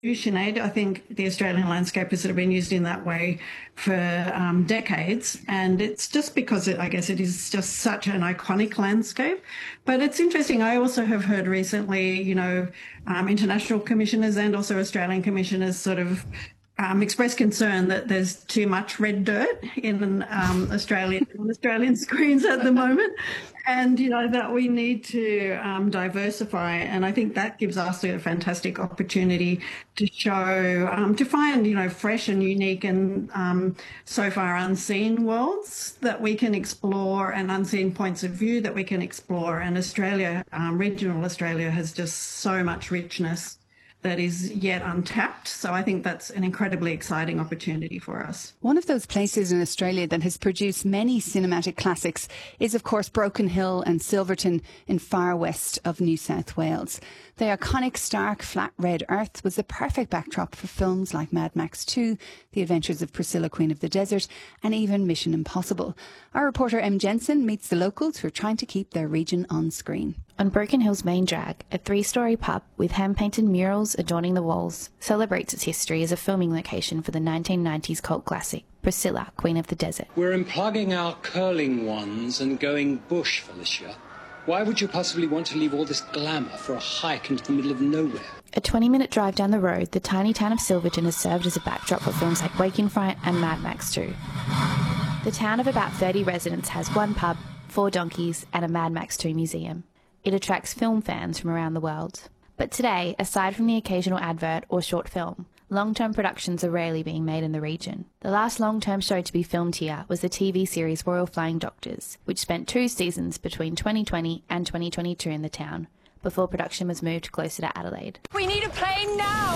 revolutionate. I think the Australian landscape has sort of been used in that way for decades, and it's just because I guess it is just such an iconic landscape. But it's interesting. I also have heard recently, international commissioners and also Australian commissioners sort of expressed concern that there's too much red dirt in Australian screens at the moment, and that we need to diversify. And I think that gives us a fantastic opportunity to show, to find fresh and unique and so far unseen worlds that we can explore, and unseen points of view that we can explore. And Australia, regional Australia, has just so much richness that is yet untapped. So I think that's an incredibly exciting opportunity for us. One of those places in Australia that has produced many cinematic classics is, of course, Broken Hill and Silverton in far west of New South Wales. The iconic stark flat red earth was the perfect backdrop for films like Mad Max 2, The Adventures of Priscilla, Queen of the Desert, and even Mission Impossible. Our reporter Em Jensen meets the locals who are trying to keep their region on screen. On Broken Hill's main drag, a 3-storey pub with hand-painted murals adorning the walls celebrates its history as a filming location for the 1990s cult classic, Priscilla, Queen of the Desert. We're unplugging our curling ones and going bush, Felicia. Why would you possibly want to leave all this glamour for a hike into the middle of nowhere? A 20-minute drive down the road, the tiny town of Silverton has served as a backdrop for films like Waking Fright and Mad Max 2. The town of about 30 residents has one pub, 4 donkeys, and a Mad Max 2 museum. It attracts film fans from around the world. But today, aside from the occasional advert or short film, long-term productions are rarely being made in the region. The last long-term show to be filmed here was the TV series Royal Flying Doctors, which spent 2 seasons between 2020 and 2022 in the town, before production was moved closer to Adelaide. We need a plane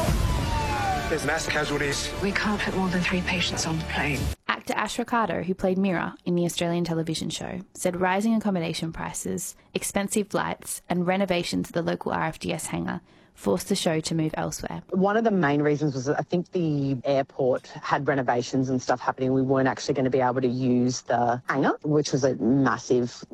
now! There's mass casualties. We can't put more than 3 patients on the plane. Actor Ash Ricardo, who played Mira in the Australian television show, said rising accommodation prices, expensive flights, and renovations at the local RFDS hangar forced the show to move elsewhere. One of the main reasons was that I think the airport had renovations and stuff happening. We weren't actually going to be able to use the hangar, which was a massive,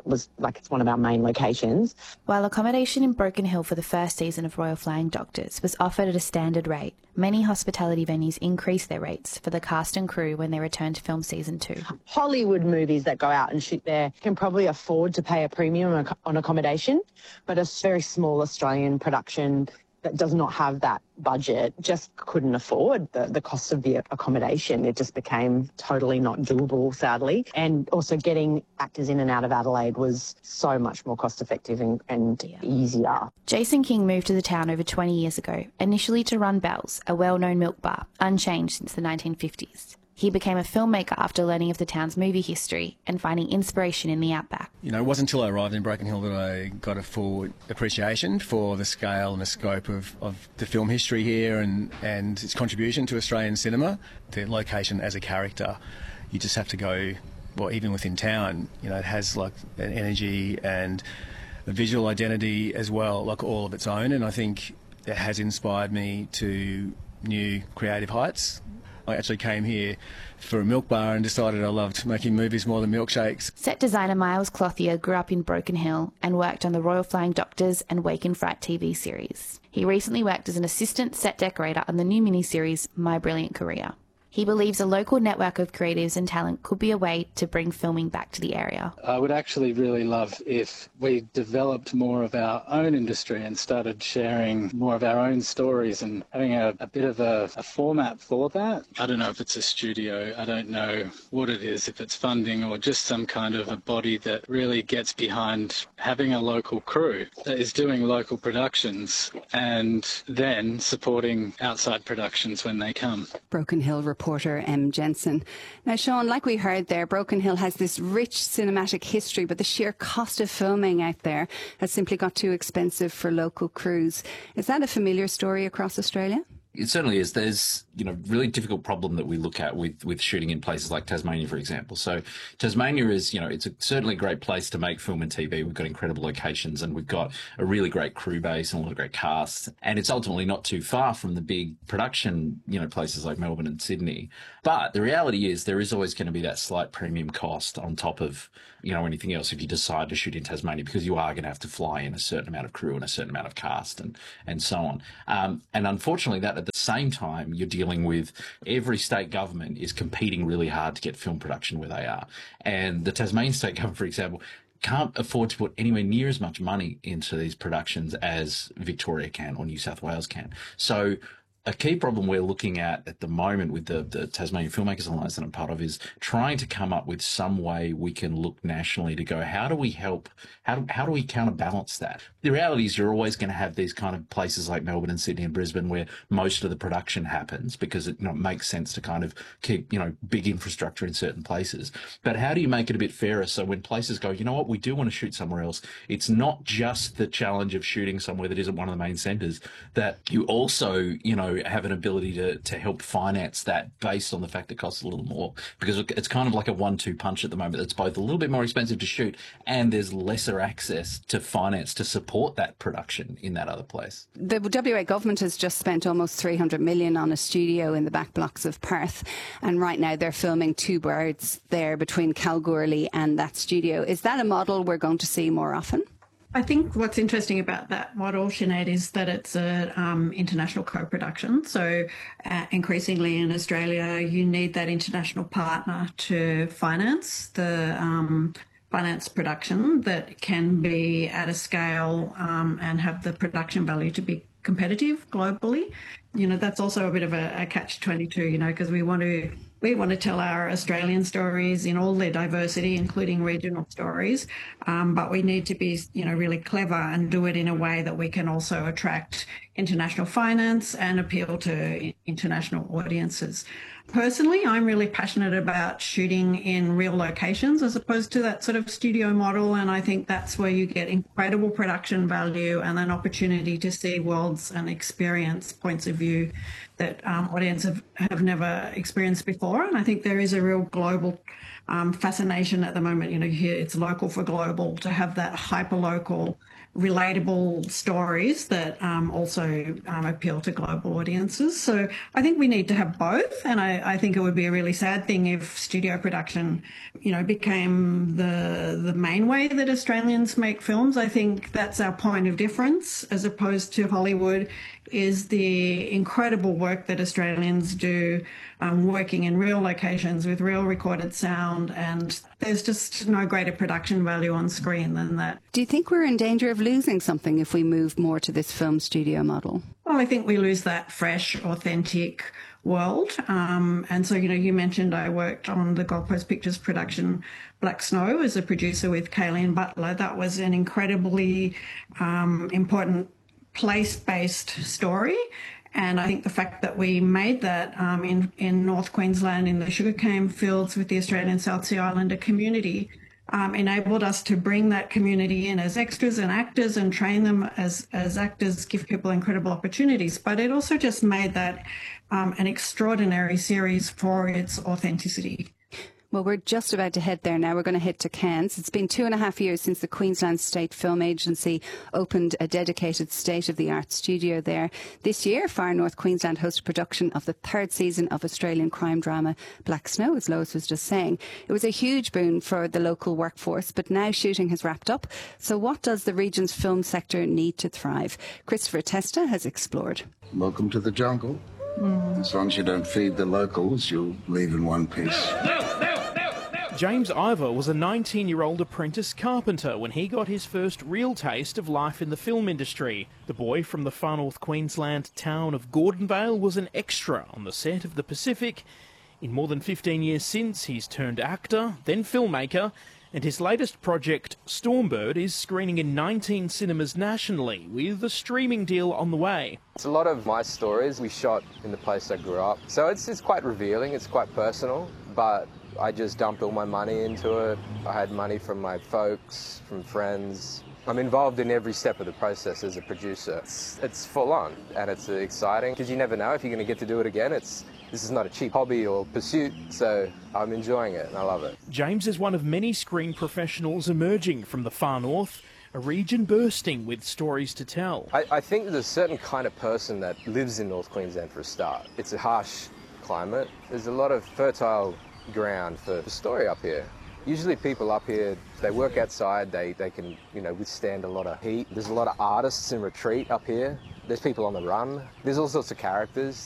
it's one of our main locations. While accommodation in Broken Hill for the first season of Royal Flying Doctors was offered at a standard rate, many hospitality venues increased their rates for the cast and crew when they returned to film season 2. Hollywood movies that go out and shoot there can probably afford to pay a premium on accommodation, but a very small Australian production that does not have that budget just couldn't afford the cost of the accommodation. It just became totally not doable, sadly. And also getting actors in and out of Adelaide was so much more cost effective and easier. Jason King moved to the town over 20 years ago, initially to run Bell's, a well-known milk bar, unchanged since the 1950s. He became a filmmaker after learning of the town's movie history and finding inspiration in the outback. It wasn't until I arrived in Broken Hill that I got a full appreciation for the scale and the scope of the film history here and its contribution to Australian cinema. The location as a character, you just have to go, even within town, it has an energy and a visual identity as well, all of its own. And I think it has inspired me to new creative heights. I actually came here for a milk bar and decided I loved making movies more than milkshakes. Set designer Miles Clothier grew up in Broken Hill and worked on the Royal Flying Doctors and Waking Fright TV series. He recently worked as an assistant set decorator on the new miniseries My Brilliant Career. He believes a local network of creatives and talent could be a way to bring filming back to the area. I would actually really love if we developed more of our own industry and started sharing more of our own stories and having a bit of a format for that. I don't know if it's a studio, I don't know what it is, if it's funding or just some kind of a body that really gets behind having a local crew that is doing local productions and then supporting outside productions when they come. Broken Hill reporter Em Jensen. Now, Sean, like we heard there, Broken Hill has this rich cinematic history, but the sheer cost of filming out there has simply got too expensive for local crews. Is that a familiar story across Australia? It certainly is. There's, really difficult problem that we look at with shooting in places like Tasmania, for example. So Tasmania is, it's certainly a great place to make film and TV. We've got incredible locations and we've got a really great crew base and a lot of great casts. And it's ultimately not too far from the big production, places like Melbourne and Sydney. But the reality is there is always going to be that slight premium cost on top of, anything else if you decide to shoot in Tasmania, because you are going to have to fly in a certain amount of crew and a certain amount of cast and so on. And unfortunately, that at the same time, you're dealing with every state government is competing really hard to get film production where they are. And the Tasmanian state government, for example, can't afford to put anywhere near as much money into these productions as Victoria can or New South Wales can. So a key problem we're looking at the moment with the Tasmanian Filmmakers Alliance that I'm part of is trying to come up with some way we can look nationally to go, how do we help, how do we counterbalance that? The reality is you're always going to have these kind of places like Melbourne and Sydney and Brisbane where most of the production happens because it makes sense to kind of keep, big infrastructure in certain places. But how do you make it a bit fairer so when places go, we do want to shoot somewhere else, it's not just the challenge of shooting somewhere that isn't one of the main centres, that you also, have an ability to help finance that based on the fact it costs a little more, because it's kind of like a 1-2 punch at the moment. It's both a little bit more expensive to shoot and there's lesser access to finance to support that production in that other place. The WA government has just spent almost $300 million on a studio in the back blocks of Perth, and right now they're filming Two Birds there between Kalgoorlie and that studio. Is that a model we're going to see more often? I think what's interesting about that model, Sinead, is that it's an international co-production. So increasingly in Australia, you need that international partner to finance the finance production that can be at a scale and have the production value to be competitive globally. That's also a bit of a catch-22, because we want to tell our Australian stories in all their diversity, including regional stories, but we need to be, really clever and do it in a way that we can also attract international finance and appeal to international audiences. Personally, I'm really passionate about shooting in real locations as opposed to that sort of studio model, and I think that's where you get incredible production value and an opportunity to see worlds and experience points of view that audiences have never experienced before. And I think there is a real global fascination at the moment. Here it's local for global, to have that hyper-local, relatable stories that also appeal to global audiences. So I think we need to have both, and I think it would be a really sad thing if studio production, became the main way that Australians make films. I think that's our point of difference as opposed to Hollywood, is the incredible work that Australians do working in real locations with real recorded sound, and there's just no greater production value on screen than that. Do you think we're in danger of losing something if we move more to this film studio model? Well, I think we lose that fresh, authentic world. And so, you mentioned I worked on the Gold Coast Pictures production Black Snow as a producer with Kayleen Butler. That was an incredibly important place-based story. And I think the fact that we made that in North Queensland in the sugarcane fields with the Australian South Sea Islander community enabled us to bring that community in as extras and actors and train them as actors, give people incredible opportunities. But it also just made that an extraordinary series for its authenticity. Well, we're just about to head there now. We're going to head to Cairns. It's been 2.5 years since the Queensland State Film Agency opened a dedicated state-of-the-art studio there. This year, Far North Queensland hosted production of the third season of Australian crime drama Black Snow, as Lois was just saying. It was a huge boon for the local workforce, but now shooting has wrapped up. So what does the region's film sector need to thrive? Christopher Testa has explored. Welcome to the jungle. As long as you don't feed the locals, you'll leave in one piece. James Ivor was a 19-year-old apprentice carpenter when he got his first real taste of life in the film industry. The boy from the far north Queensland town of Gordonvale was an extra on the set of The Pacific. In more than 15 years since, he's turned actor, then filmmaker, and his latest project, Stormbird, is screening in 19 cinemas nationally, with a streaming deal on the way. It's a lot of my stories we shot in the place I grew up, so it's quite revealing, it's quite personal, but I just dumped all my money into it. I had money from my folks, from friends, I'm involved in every step of the process as a producer. It's full on and it's exciting because you never know if you're going to get to do it again. This is not a cheap hobby or pursuit, so I'm enjoying it and I love it. James is one of many screen professionals emerging from the far north, a region bursting with stories to tell. I think there's a certain kind of person that lives in North Queensland for a start. It's a harsh climate. There's a lot of fertile ground for story up here. Usually people up here, they work outside, they can, withstand a lot of heat. There's a lot of artists in retreat up here. There's people on the run. There's all sorts of characters.